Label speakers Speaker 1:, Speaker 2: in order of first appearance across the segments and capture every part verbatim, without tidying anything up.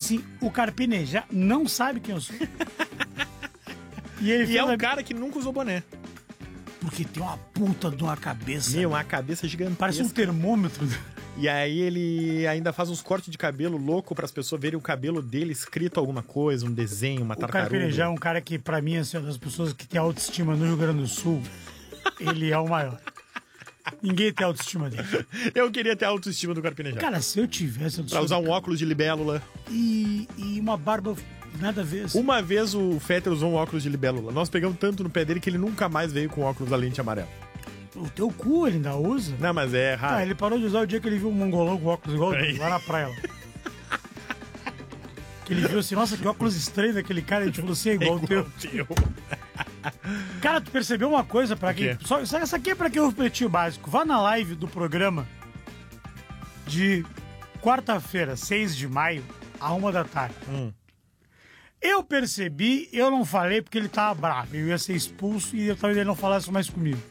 Speaker 1: assim, o Carpinejar não sabe quem eu sou. E, ele
Speaker 2: E é um
Speaker 1: a...
Speaker 2: cara que nunca usou boné.
Speaker 1: Porque tem uma puta de uma cabeça.
Speaker 2: Meu, uma cabeça gigantesca.
Speaker 1: Parece um termômetro.
Speaker 2: E aí ele ainda faz uns cortes de cabelo louco para as pessoas verem o cabelo dele escrito alguma coisa, um desenho, uma tartaruga.
Speaker 1: O Carpinejar é um cara que, pra mim, assim, é uma das pessoas que tem autoestima no Rio Grande do Sul. Ele é o maior. Ninguém tem autoestima dele.
Speaker 2: Eu queria ter a autoestima do Carpinejar.
Speaker 1: Cara, se eu tivesse autoestima...
Speaker 2: Pra usar um óculos de libélula.
Speaker 1: E, e uma barba... Nada a ver. Assim.
Speaker 2: Uma vez o Fetter usou um óculos de libélula. Nós pegamos tanto no pé dele que ele nunca mais veio com óculos da lente amarela.
Speaker 1: O teu cu ele ainda usa?
Speaker 2: Não, mas é raro.
Speaker 1: Ah, ele parou de usar o dia que ele viu um mongolão com óculos igual é. lá na praia. Que ele viu assim, nossa, que óculos estranho daquele cara. A gente falou assim, é igual, é igual o teu. teu. Cara, tu percebeu uma coisa pra quem... Só, essa aqui é pra quem ouve o Pretinho Básico. Vá na live do programa de quarta-feira, seis de maio, a uma da tarde.
Speaker 2: Hum.
Speaker 1: Eu percebi, eu não falei porque ele tava bravo. Eu ia ser expulso e talvez ele não falasse mais comigo.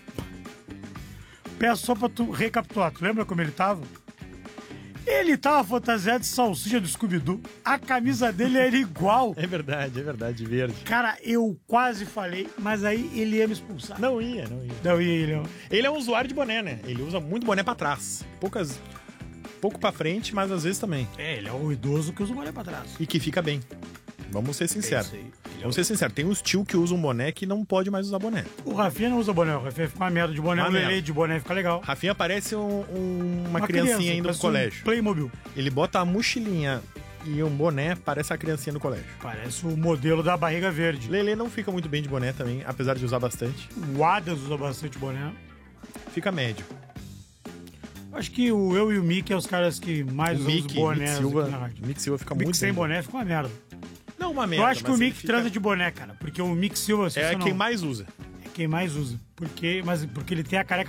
Speaker 1: Peço só pra tu recapitular. Tu lembra como ele tava? Ele tava fantasiado de salsicha do Scooby-Doo. A camisa dele era igual.
Speaker 2: É verdade, é verdade, verde.
Speaker 1: Cara, eu quase falei, mas aí ele ia me expulsar.
Speaker 2: Não ia, não ia.
Speaker 1: Não ia, ele não.
Speaker 2: Ele é um usuário de boné, né? Ele usa muito boné pra trás. Poucas... Pouco pra frente, mas às vezes também.
Speaker 1: É, ele é o idoso que usa o boné pra trás.
Speaker 2: E que fica bem. Vamos ser sinceros.
Speaker 1: É
Speaker 2: Vamos ser sinceros. Tem uns tio que usam boné que não pode mais usar boné.
Speaker 1: O Rafinha não usa boné. O Rafinha fica uma merda de boné.
Speaker 2: Uma
Speaker 1: O Lelê
Speaker 2: merda.
Speaker 1: de boné fica legal.
Speaker 2: Rafinha parece um, um- uma,
Speaker 1: Uma
Speaker 2: criancinha
Speaker 1: criança,
Speaker 2: indo pro
Speaker 1: parece um
Speaker 2: colégio.
Speaker 1: Playmobil.
Speaker 2: Ele bota a mochilinha e um boné, parece a criancinha do colégio.
Speaker 1: Parece o modelo da barriga verde.
Speaker 2: Lelê não fica muito bem de boné também, apesar de usar bastante.
Speaker 1: O Adams usa bastante boné.
Speaker 2: Fica médio.
Speaker 1: Acho que o eu e o Mick é os caras que mais
Speaker 2: O
Speaker 1: usam os
Speaker 2: Mick,
Speaker 1: bonés
Speaker 2: Mick Silva,
Speaker 1: aqui na rádio.
Speaker 2: Mick Silva fica
Speaker 1: O Mick
Speaker 2: muito
Speaker 1: sem
Speaker 2: bem.
Speaker 1: boné fica uma merda.
Speaker 2: Não uma merda,
Speaker 1: Eu acho que o
Speaker 2: mas
Speaker 1: Mick
Speaker 2: ele fica-
Speaker 1: transa de boné, cara. Porque o Mick Silva... se
Speaker 2: É
Speaker 1: você não-
Speaker 2: quem mais usa.
Speaker 1: É quem mais usa. Porque, mas, porque ele tem a careca